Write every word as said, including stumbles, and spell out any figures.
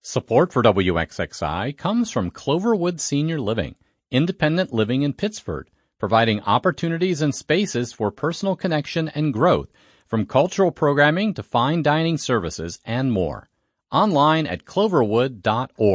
Support for W X X I comes from Cloverwood Senior Living, independent living in Pittsford, providing opportunities and spaces for personal connection and growth, from cultural programming to fine dining services and more. Online at cloverwood dot org.